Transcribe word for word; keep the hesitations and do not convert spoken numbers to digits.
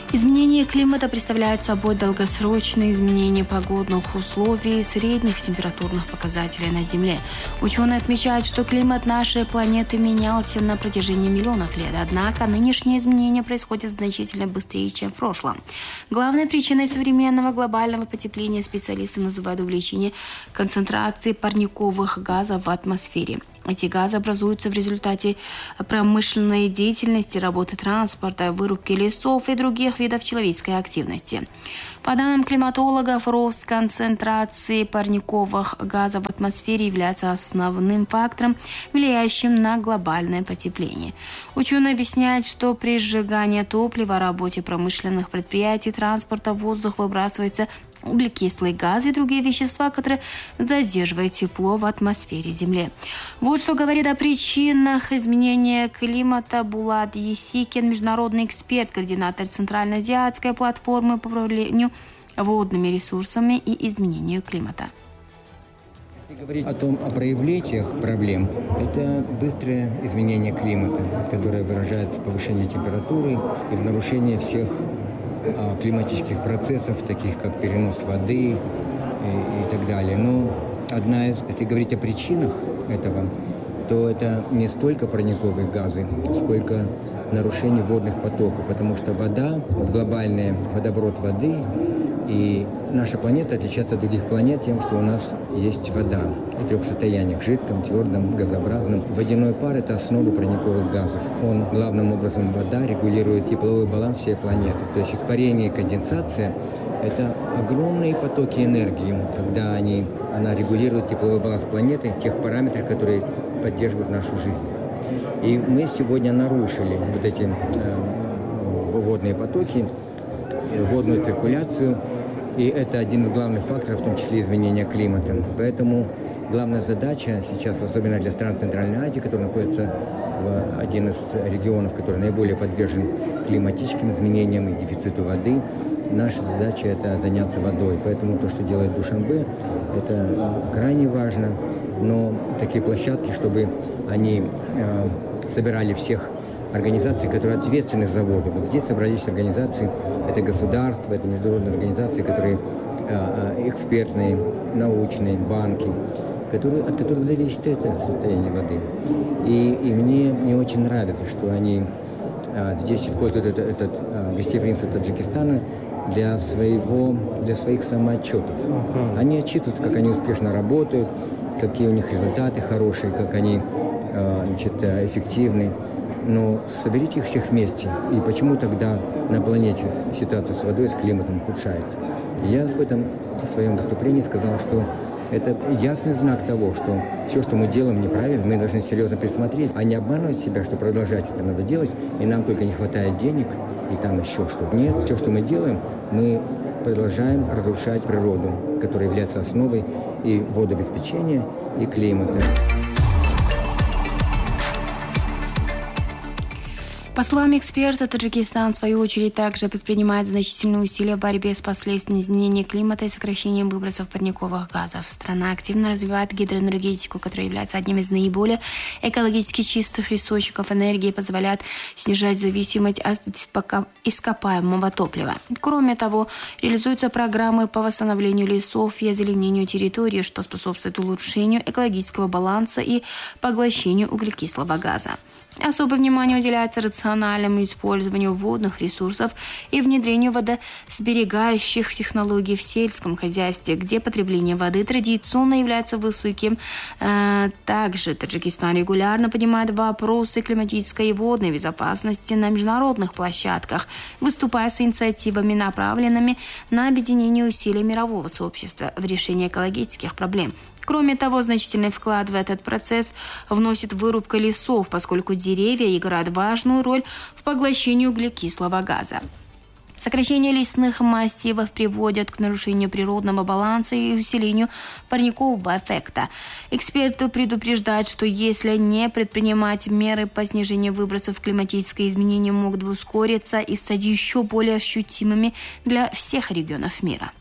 Изменение климата представляет собой долгосрочные изменения погодных условий и средних температурных показателей на Земле. Ученые отмечают, что климат нашей планеты менялся на протяжении миллионов лет, однако нынешние изменения происходят значительно быстрее, чем в прошлом. Главной причиной современного глобального потепления специалисты называют увеличение концентрации парниковых газов в атмосфере. Эти газы образуются в результате промышленной деятельности, работы транспорта, вырубки лесов и других видов человеческой активности. По данным климатологов, рост концентрации парниковых газов в атмосфере является основным фактором, влияющим на глобальное потепление. Ученые объясняют, что при сжигании топлива, работе промышленных предприятий, транспорта в воздух выбрасывается углекислые газы и другие вещества, которые задерживают тепло в атмосфере Земли. Вот что говорит о причинах изменения климата Булат Есикин, международный эксперт, координатор Центральноазиатской платформы по управлению водными ресурсами и изменению климата. Если говорить о том, о проявлениях проблем, это быстрое изменение климата, которое выражается в повышении температуры и в нарушении всех климатических процессов, таких как перенос воды и, и так далее. Но одна из, если говорить о причинах этого, то это не столько парниковые газы, сколько нарушение водных потоков, потому что вода, вот глобальный водооборот воды, и наша планета отличается от других планет тем, что у нас есть вода в трех состояниях – жидком, твердом, газообразном. Водяной пар – это основа парниковых газов. Он, главным образом, вода регулирует тепловой баланс всей планеты. То есть испарение и конденсация – это огромные потоки энергии, когда они, она регулирует тепловой баланс планеты, тех параметров, которые поддерживают нашу жизнь. И мы сегодня нарушили вот эти э, водные потоки, водную циркуляцию, и это один из главных факторов, в том числе изменения климата. Поэтому главная задача сейчас, особенно для стран Центральной Азии, которые находятся в один из регионов, который наиболее подвержен климатическим изменениям и дефициту воды, наша задача – это заняться водой. Поэтому то, что делает Душанбе, это крайне важно. Но такие площадки, чтобы они э, собирали всех организаций, которые ответственны за воду. Вот здесь собрались организации, это государства, это международные организации, которые э, экспертные, научные, банки, которые, от которых зависит это состояние воды. И, и мне не очень нравится, что они э, здесь используют это, этот э, гостеприимство Таджикистана для, своего, для своих самоотчетов. Они отчитываются, как они успешно работают, какие у них результаты хорошие, как они э, значит, эффективны. Но соберите их всех вместе. И почему тогда на планете ситуация с водой, с климатом ухудшается? И я в этом в своем выступлении сказал, что это ясный знак того, что все, что мы делаем, неправильно, мы должны серьезно присмотреть, а не обманывать себя, что продолжать это надо делать, и нам только не хватает денег, и там еще что-то. Нет, все, что мы делаем, мы продолжаем разрушать природу, которая является основой и водообеспечения, и климата. По словам эксперта, Таджикистан, в свою очередь, также предпринимает значительные усилия в борьбе с последствиями изменения климата и сокращением выбросов парниковых газов. Страна активно развивает гидроэнергетику, которая является одним из наиболее экологически чистых источников энергии и позволяет снижать зависимость от ископаемого топлива. Кроме того, реализуются программы по восстановлению лесов и озеленению территории, что способствует улучшению экологического баланса и поглощению углекислого газа. Особое внимание уделяется рациональному использованию водных ресурсов и внедрению водосберегающих технологий в сельском хозяйстве, где потребление воды традиционно является высоким. Также Таджикистан регулярно поднимает вопросы климатической и водной безопасности на международных площадках, выступая с инициативами, направленными на объединение усилий мирового сообщества в решении экологических проблем. Кроме того, значительный вклад в этот процесс вносит вырубка лесов, поскольку деревья играют важную роль в поглощении углекислого газа. Сокращение лесных массивов приводит к нарушению природного баланса и усилению парникового эффекта. Эксперты предупреждают, что если не предпринимать меры по снижению выбросов, климатические изменения могут ускориться и стать еще более ощутимыми для всех регионов мира.